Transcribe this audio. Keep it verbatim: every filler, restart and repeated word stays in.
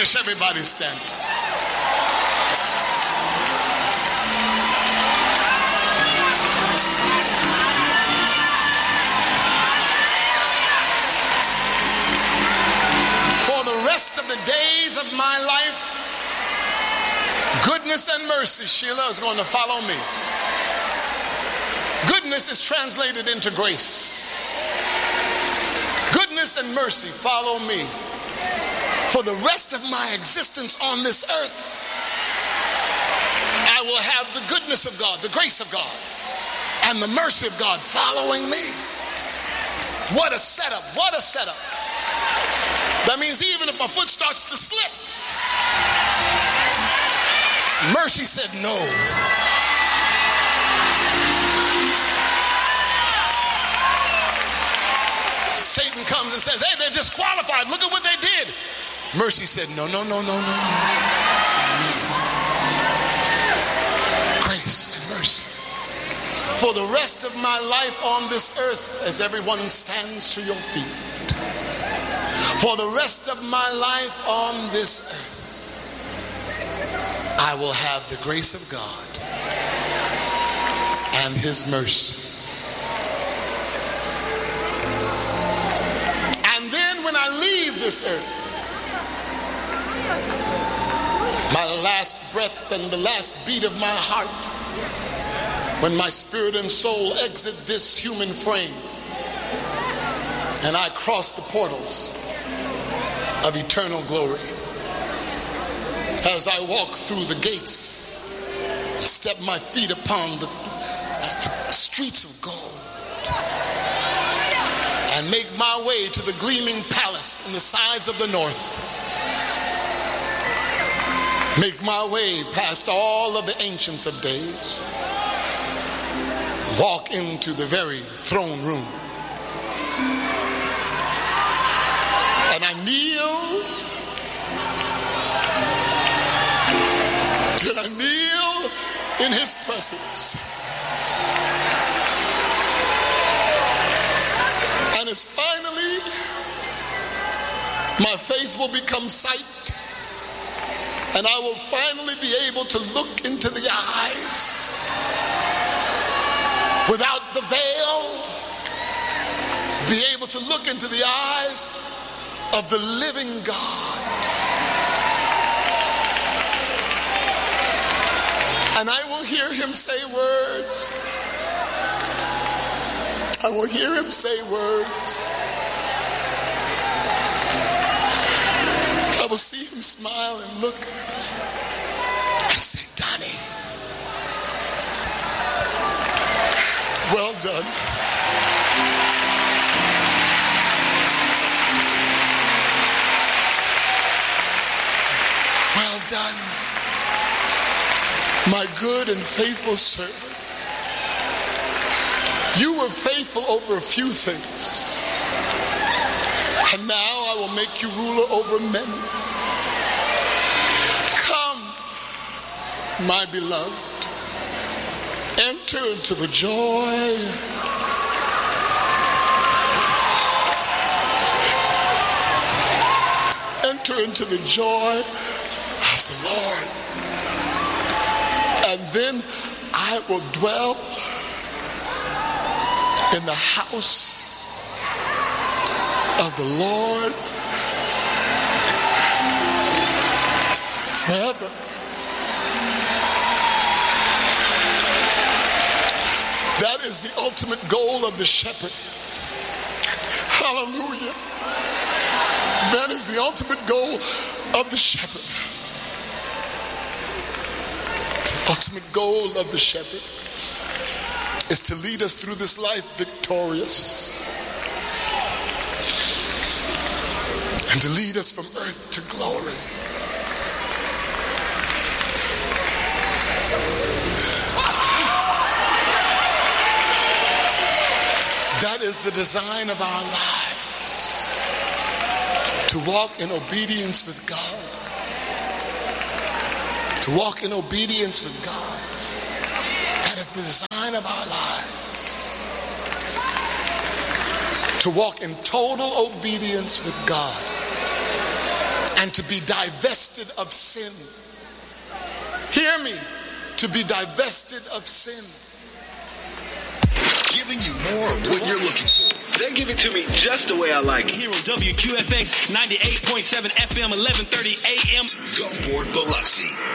finish, everybody stand. For the rest of the days of my life, goodness and mercy, Sheila, is going to follow me. Goodness is translated into grace. Goodness and mercy follow me for the rest of my existence on this earth. I will have the goodness of God, the grace of God, and the mercy of God following me. What a setup, what a setup. That means even if my foot starts to slip, mercy said no. Satan comes and says, hey, they're disqualified. Look at what they did. Mercy said, no, no, no, no, no, no. Grace and mercy. For the rest of my life on this earth, as everyone stands to your feet, for the rest of my life on this earth, I will have the grace of God and his mercy. And then when I leave this earth, my last breath and the last beat of my heart, when my spirit and soul exit this human frame and I cross the portals of eternal glory, as I walk through the gates and step my feet upon the, the streets of gold and make my way to the gleaming palace in the sides of the north, make my way past all of the ancients of days, walk into the very throne room, and I kneel, and I kneel in his presence. And it's finally, my faith will become sight, and I will finally be able to look into the eyes without the veil, be able to look into the eyes of the living God. And I will hear him say words. I will hear him say words. I will see him smile and look and say, Donnie, well done. Well done, my good and faithful servant. You were faithful over a few things, and now I will make you ruler over many. Come, my beloved, enter into the joy enter into the joy of the Lord. And then I will dwell in the house of the Lord forever. That is the ultimate goal of the shepherd. Hallelujah. That is the ultimate goal of the shepherd. The ultimate goal of the shepherd is to lead us through this life victorious and to lead us from earth to glory. That is the design of our lives, to walk in obedience with God. To walk in obedience with God. That is the design of our lives. To walk in total obedience with God and to be divested of sin. Hear me, to be divested of sin. Giving you more of what you're looking for. They give it to me just the way I like it. Here on W Q F X ninety-eight point seven F M, eleven thirty A M. Gulfport, Biloxi.